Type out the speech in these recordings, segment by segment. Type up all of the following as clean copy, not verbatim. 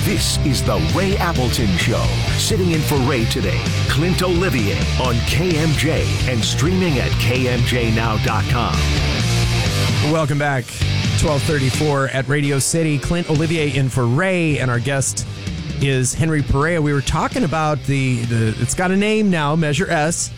This is the Ray Appleton Show. Sitting in for Ray today, Clint Olivier on KMJ and streaming at KMJNow.com. Welcome back. 1234 at Radio City. Clint Olivier in for Ray, and our guest is Henry Perea. We were talking about the it's got a name now, Measure S.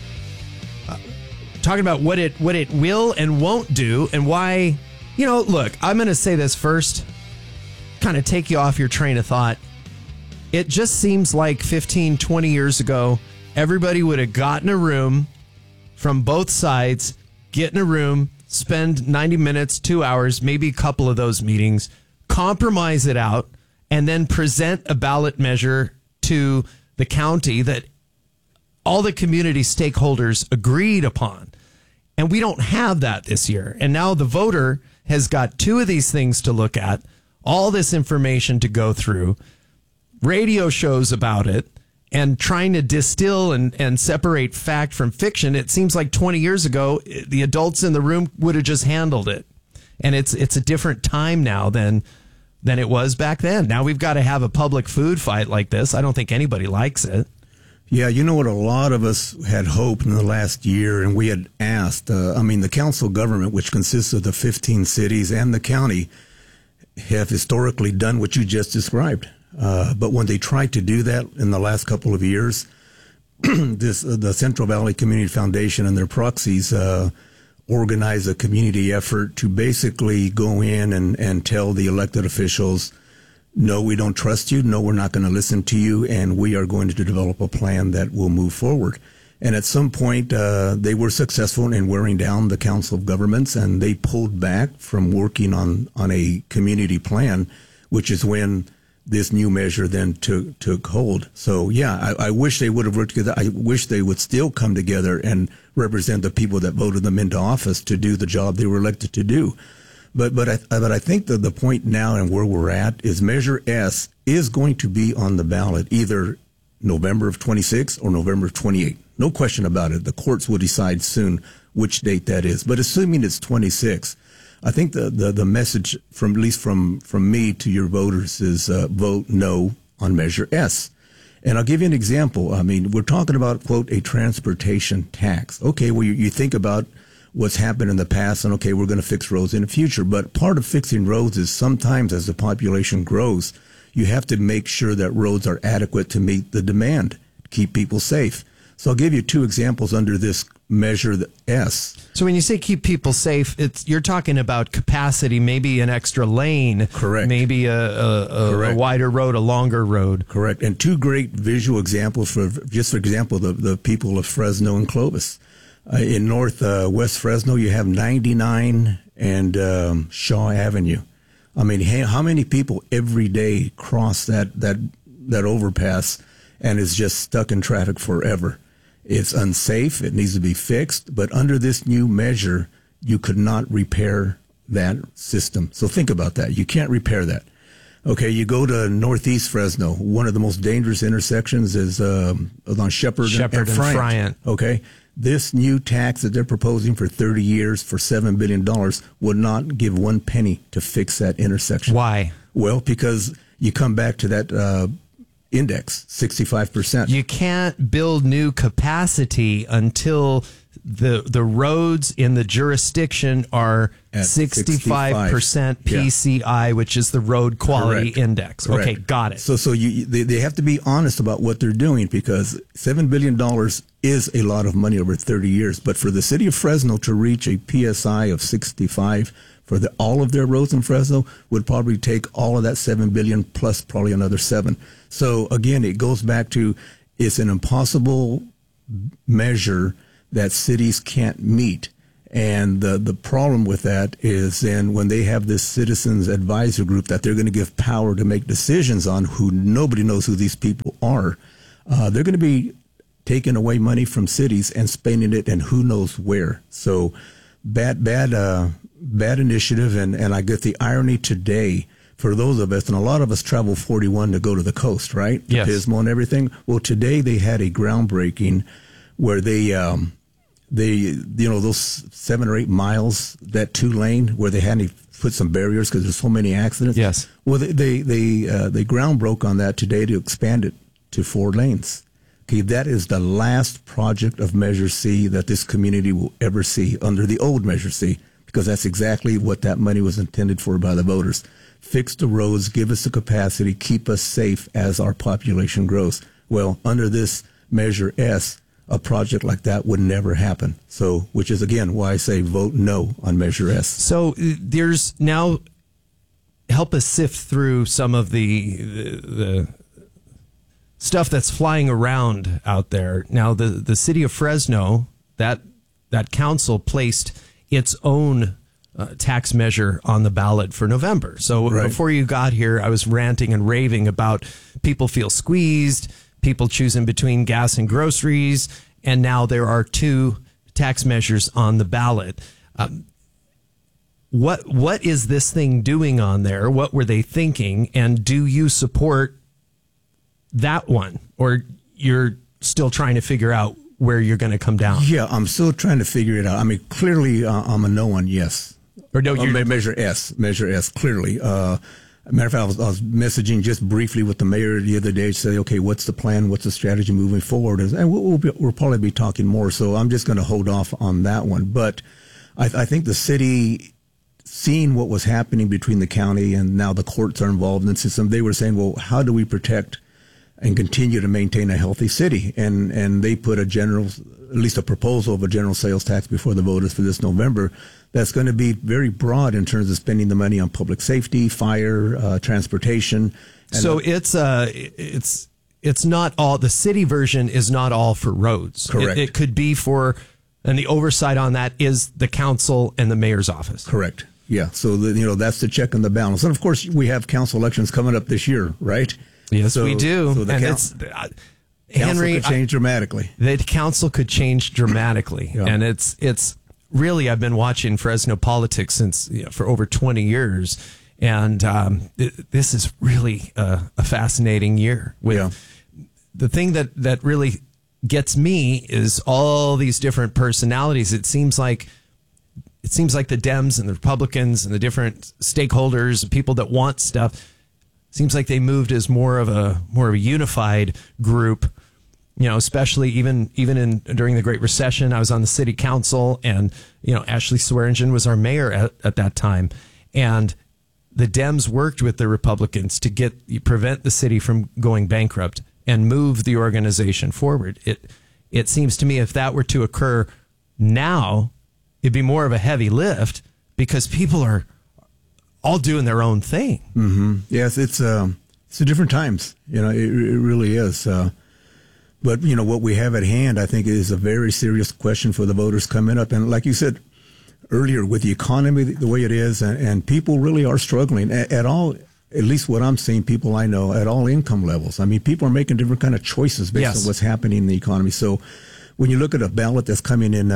Talking about what it will and won't do, and why. Look, I'm going to say this first, kind of take you off your train of thought. It just seems like 15, 20 years ago, everybody would have gotten a room from both sides, get in a room, spend 90 minutes, 2 hours, maybe a couple of those meetings, compromise it out, and then present a ballot measure to the county that all the community stakeholders agreed upon. And we don't have that this year. And now the voter has got two of these things to look at, all this information to go through, radio shows about it, and trying to distill and separate fact from fiction. It seems like 20 years ago, the adults in the room would have just handled it. And it's a different time now than it was back then. Now we've got to have a public food fight like this. I don't think anybody likes it. Yeah, you know what? A lot of us had hoped in the last year, and we had asked. The council government, which consists of the 15 cities and the county, have historically done what you just described. But when they tried to do that in the last couple of years, the Central Valley Community Foundation and their proxies organized a community effort to basically go in and tell the elected officials, no, we don't trust you. No, we're not going to listen to you. And we are going to develop a plan that will move forward. And at some point, they were successful in wearing down the Council of Governments, and they pulled back from working on a community plan, which is when this new measure then took hold. So, yeah, I wish they would have worked together. I wish they would still come together and represent the people that voted them into office to do the job they were elected to do. But I think that the point now and where we're at is Measure S is going to be on the ballot either November of 26 or November of 28. No question about it. The courts will decide soon which date that is. But assuming it's 26, I think the message from at least from me to your voters is vote no on Measure S. And I'll give you an example. I mean, we're talking about, quote, a transportation tax. Okay, well, you think about what's happened in the past, and okay, we're going to fix roads in the future. But part of fixing roads is sometimes as the population grows, you have to make sure that roads are adequate to meet the demand, keep people safe. So I'll give you two examples under this Measure S. So when you say keep people safe, you're talking about capacity, maybe an extra lane. Correct. Maybe a wider road, a longer road. Correct. And two great visual examples for example, the people of Fresno and Clovis. In West Fresno, you have 99 and Shaw Avenue. I mean, how many people every day cross that overpass and is just stuck in traffic forever? It's unsafe. It needs to be fixed. But under this new measure, you could not repair that system. So think about that. You can't repair that. Okay, you go to Northeast Fresno. One of the most dangerous intersections is on Shepherd and Friant. Okay. This new tax that they're proposing for 30 years for $7 billion would not give one penny to fix that intersection. Why? Well, because you come back to that index, 65%. You can't build new capacity until the roads in the jurisdiction are at 65% PCI, which is the road quality index. Correct. Okay, got it. So they have to be honest about what they're doing, because $7 billion is a lot of money over 30 years. But for the city of Fresno to reach a PSI of 65 for all of their roads in Fresno would probably take all of that $7 billion plus probably another 7. So again, it goes back to it's an impossible measure that cities can't meet. And the problem with that is then when they have this citizens advisory group that they're going to give power to make decisions on, who nobody knows who these people are, they're going to be taking away money from cities and spending it and who knows where. So bad initiative. And I get the irony today for those of us, and a lot of us travel 41 to go to the coast, right? Yes. Pismo and everything. Well, today they had a groundbreaking where they those 7 or 8 miles, that 2-lane where they had to put some barriers because there's so many accidents. Yes. Well, they ground broke on that today to expand it to 4 lanes. Okay, that is the last project of Measure C that this community will ever see under the old Measure C, because that's exactly what that money was intended for by the voters. Fix the roads, give us the capacity, keep us safe as our population grows. Well, under this Measure S, a project like that would never happen. So, which is again why I say vote no on Measure S. So there's now, help us sift through some of the stuff that's flying around out there. Now, the city of Fresno, that council placed its own tax measure on the ballot for November. So Right. Before you got here, I was ranting and raving about people feel squeezed, people choosing between gas and groceries, and now there are 2 tax measures on the ballot. What is this thing doing on there? What were they thinking? And do you support that one, or you're still trying to figure out where you're going to come down? Yeah, I'm still trying to figure it out. I mean, clearly, I'm a no on yes. Or no, you're Measure S, clearly. Matter of fact, I was messaging just briefly with the mayor the other day to say, okay, what's the plan? What's the strategy moving forward? And we'll probably be talking more. So I'm just going to hold off on that one. But I think the city, seeing what was happening between the county and now the courts are involved in the system, they were saying, well, how do we protect and continue to maintain a healthy city? And they put at least a proposal of a general sales tax before the voters for this November. That's going to be very broad in terms of spending the money on public safety, fire, transportation. And so it's not all, the city version is not all for roads. Correct. It could be for, and the oversight on that is the council and the mayor's office. Correct. Yeah. So that's the check and the balance. And of course, we have council elections coming up this year, right? Yes, we do. So the and council Henry, could change dramatically. The council could change dramatically. Yeah. And it's really, I've been watching Fresno politics since for over 20 years. And this is really a fascinating year. The thing that really gets me is all these different personalities. It seems like the Dems and the Republicans and the different stakeholders, people that want stuff, seems like they moved as more of a unified group. Especially even during the Great Recession, I was on the city council, and Ashley Swearingen was our mayor at that time, and the Dems worked with the Republicans to prevent the city from going bankrupt and move the organization forward. It seems to me if that were to occur now, it'd be more of a heavy lift because people are all doing their own thing. Mm-hmm. Yes, it's different times. It really is. But what we have at hand, I think, is a very serious question for the voters coming up. And like you said earlier, with the economy the way it is, and people really are struggling at all. At least what I'm seeing, people I know at all income levels. I mean, people are making different kind of choices based on what's happening in the economy. So when you look at a ballot that's coming in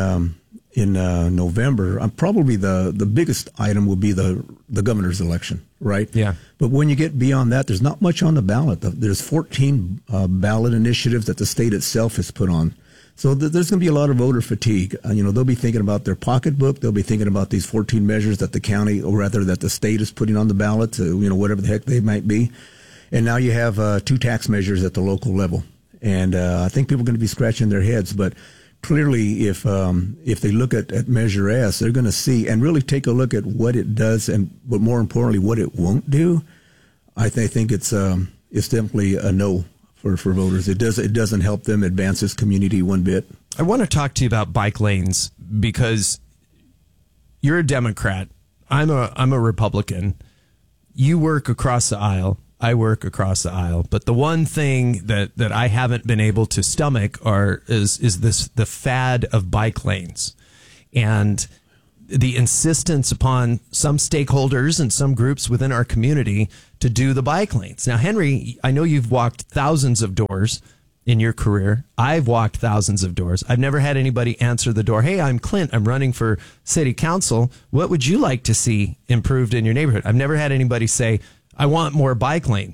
November, probably the biggest item will be the governor's election, right? Yeah. But when you get beyond that, there's not much on the ballot. There's 14 ballot initiatives that the state itself has put on. So there's going to be a lot of voter fatigue. They'll be thinking about their pocketbook. They'll be thinking about these 14 measures that the county, or rather that the state is putting on the ballot, whatever the heck they might be. And now you have 2 tax measures at the local level. And I think people are going to be scratching their heads. But clearly, if they look at Measure S, they're going to see and really take a look at what it does, but more importantly, what it won't do. I think it's definitely a no for voters. It doesn't help them advance this community one bit. I want to talk to you about bike lanes because you're a Democrat. I'm a Republican. You work across the aisle. I work across the aisle. But the one thing that I haven't been able to stomach is the fad of bike lanes and the insistence upon some stakeholders and some groups within our community to do the bike lanes. Now, Henry, I know you've walked thousands of doors in your career. I've walked thousands of doors. I've never had anybody answer the door. Hey, I'm Clint. I'm running for city council. What would you like to see improved in your neighborhood? I've never had anybody say, I want more bike lanes.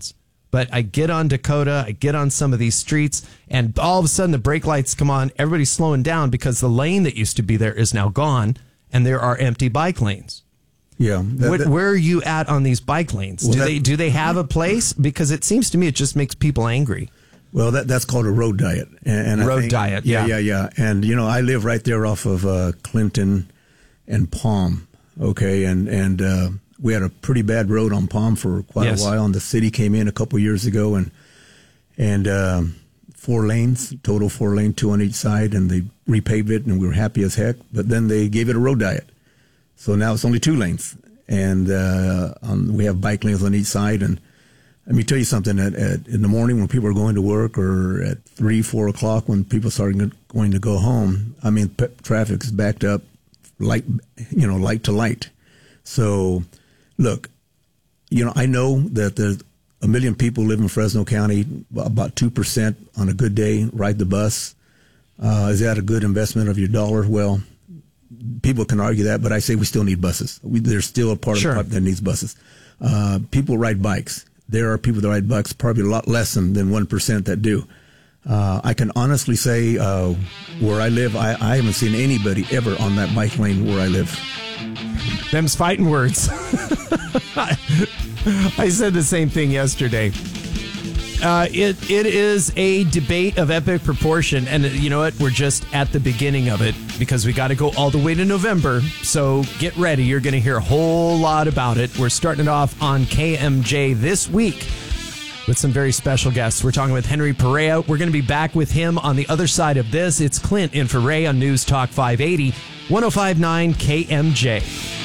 But I get on Dakota, I get on some of these streets, and all of a sudden the brake lights come on. Everybody's slowing down because the lane that used to be there is now gone, and there are empty bike lanes. Yeah. Where are you at on these bike lanes? Well, do they have a place? Because it seems to me it just makes people angry. Well, that's called a road diet. And road diet, yeah. Yeah. And, I live right there off of Clinton and Palm, okay? And we had a pretty bad road on Palm for quite a while, and the city came in a couple years ago and 4 lanes, total 4 lane, 2 on each side, and they repaved it, and we were happy as heck. But then they gave it a road diet. So now it's only 2 lanes, and we have bike lanes on each side. And let me tell you something, in the morning when people are going to work, or at 3, 4 o'clock when people start going to go home, I mean, traffic is backed up light to light. So, look, I know that there's 1 million people live in Fresno County. About 2% on a good day ride the bus. Is that a good investment of your dollar? Well, people can argue that, but I say we still need buses. There's still a part of the public that needs buses. People ride bikes. There are people that ride bikes, probably a lot less than 1% that do. I can honestly say where I live, I haven't seen anybody ever on that bike lane where I live. Them's fighting words. I said the same thing yesterday. It is a debate of epic proportion, and you know what? We're just at the beginning of it because we got to go all the way to November. So get ready. You're going to hear a whole lot about it. We're starting it off on KMJ this week with some very special guests. We're talking with Henry Perea. We're going to be back with him on the other side of this. It's Clint in for Ray on News Talk 580, 105.9 KMJ.